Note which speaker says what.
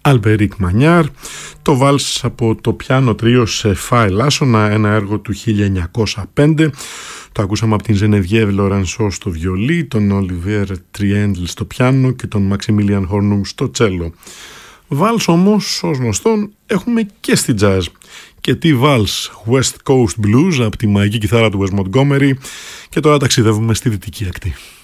Speaker 1: Αλμπερίκ Μανιάρ, το βάλς από το πιάνο τρίο σε Φα Ελάσσονα, ένα έργο του 1905. Το ακούσαμε από την Ζενεβιέβ Λορανσό στο βιολί, τον Ολιβιέρ Τριέντλ στο πιάνο και τον Μαξιμίλιαν Χόρνουμ στο τσέλο. Βάλς όμως, ως γνωστόν, έχουμε και στη jazz. Και τι βάλς, West Coast Blues από τη μαγική κιθάρα του Wes Montgomery, και τώρα ταξιδεύουμε στη δυτική ακτή.